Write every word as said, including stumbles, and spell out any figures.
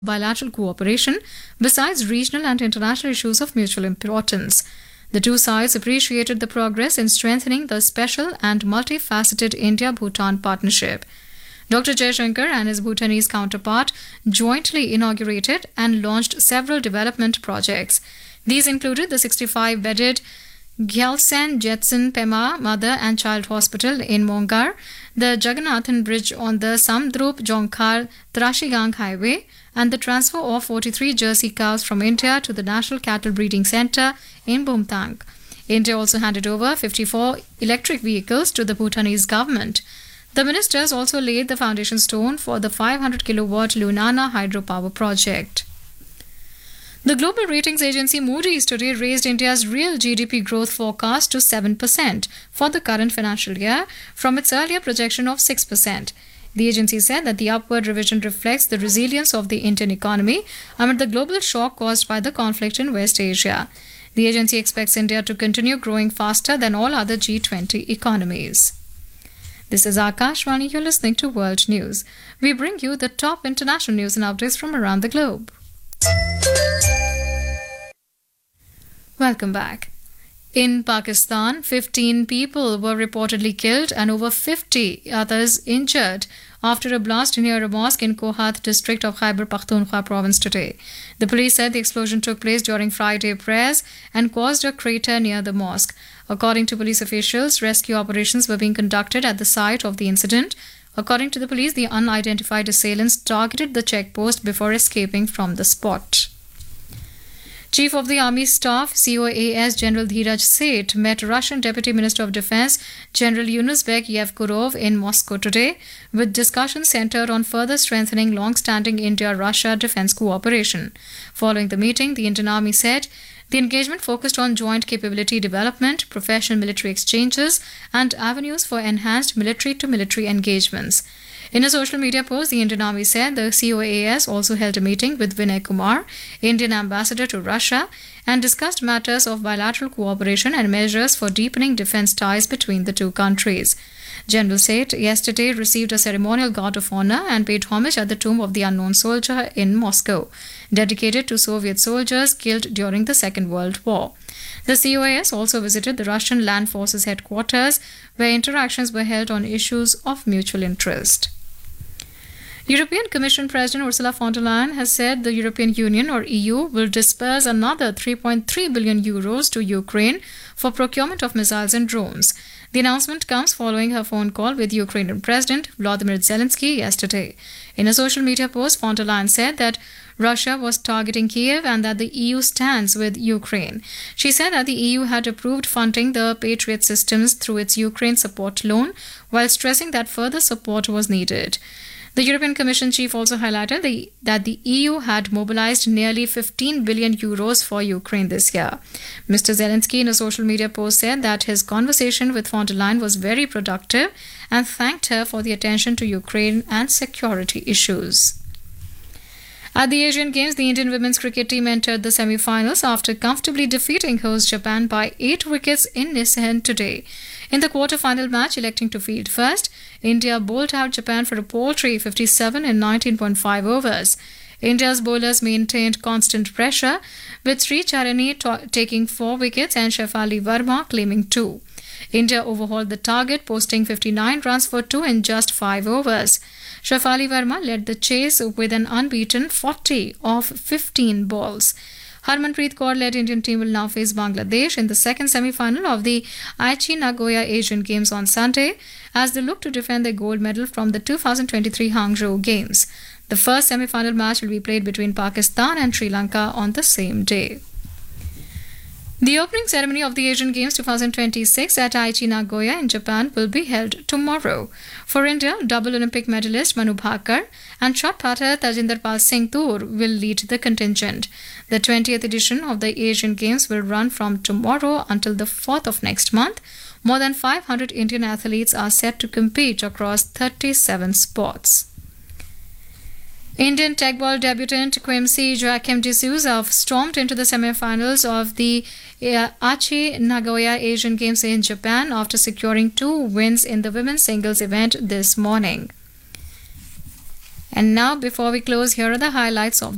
bilateral cooperation besides regional and international issues of mutual importance. The two sides appreciated the progress in strengthening the special and multifaceted India-Bhutan partnership. Doctor Jaishankar and his Bhutanese counterpart jointly inaugurated and launched several development projects. These included the sixty-five bedded Gyaltsen Jetson Pema Mother and Child Hospital in Mongar, the Jagannathan Bridge on the Samdrup Jonkar Trashigang Highway, and the transfer of forty-three Jersey cows from India to the National Cattle Breeding Centre in Bumtang. India also handed over fifty-four electric vehicles to the Bhutanese government. The ministers also laid the foundation stone for the five hundred kilowatt Lunana hydropower project. The global ratings agency Moody's today raised India's real G D P growth forecast to seven percent for the current financial year from its earlier projection of six percent. The agency said that the upward revision reflects the resilience of the Indian economy amid the global shock caused by the conflict in West Asia. The agency expects India to continue growing faster than all other G twenty economies. This is Akashvani. You're listening to World News. We bring you the top international news and updates from around the globe. Welcome back. In Pakistan, fifteen people were reportedly killed and over fifty others injured after a blast near a mosque in Kohat district of Khyber Pakhtunkhwa province today. The police said the explosion took place during Friday prayers and caused a crater near the mosque. According to police officials, rescue operations were being conducted at the site of the incident. According to the police, the unidentified assailants targeted the checkpost before escaping from the spot. Chief of the Army Staff, C O A S General Dheeraj Seth, met Russian Deputy Minister of Defense General Yunusbek Yevkurov in Moscow today, with discussions centered on further strengthening long-standing India-Russia defense cooperation. Following the meeting, the Indian Army said the engagement focused on joint capability development, professional military exchanges, and avenues for enhanced military-to-military engagements. In a social media post, the Indian Army said the C O A S also held a meeting with Vinay Kumar, Indian ambassador to Russia, and discussed matters of bilateral cooperation and measures for deepening defense ties between the two countries. General Seth yesterday received a ceremonial guard of honor and paid homage at the Tomb of the Unknown Soldier in Moscow, dedicated to Soviet soldiers killed during the Second World War. The C O A S also visited the Russian Land Forces headquarters, where interactions were held on issues of mutual interest. European Commission President Ursula von der Leyen has said the European Union, or E U, will disperse another three point three billion euros to Ukraine for procurement of missiles and drones. The announcement comes following her phone call with Ukrainian President Volodymyr Zelensky yesterday. In a social media post, von der Leyen said that Russia was targeting Kiev and that the E U stands with Ukraine. She said that the E U had approved funding the Patriot systems through its Ukraine support loan, while stressing that further support was needed. The European Commission chief also highlighted the, that the E U had mobilized nearly fifteen billion euros for Ukraine this year. Mister Zelensky, in a social media post, said that his conversation with von der Leyen was very productive and thanked her for the attention to Ukraine and security issues. At the Asian Games, the Indian women's cricket team entered the semi-finals after comfortably defeating host Japan by eight wickets in Nissan today. In the quarter-final match, electing to field first, India bowled out Japan for a paltry fifty-seven in nineteen point five overs. India's bowlers maintained constant pressure, with Sri Charani to- taking four wickets and Shefali Verma claiming two. India overhauled the target, posting fifty-nine runs for two in just five overs. Shefali Verma led the chase with an unbeaten forty of fifteen balls. Harmanpreet Kaur-led Indian team will now face Bangladesh in the second semi-final of the Aichi Nagoya Asian Games on Sunday, as they look to defend their gold medal from the two thousand twenty-three Hangzhou Games. The first semi-final match will be played between Pakistan and Sri Lanka on the same day. The opening ceremony of the Asian Games twenty twenty-six at Aichi Nagoya in Japan will be held tomorrow. For India, double Olympic medalist Manu Bhaker and shot putter Tajinder Pal Singh Toor will lead the contingent. The twentieth edition of the Asian Games will run from tomorrow until the fourth of next month. More than five hundred Indian athletes are set to compete across thirty-seven sports. Indian tech ball debutant Quimsy Joachim de Souza stormed into the semi-finals of the Aichi Nagoya Asian Games in Japan after securing two wins in the women's singles event this morning. And now, before we close, here are the highlights of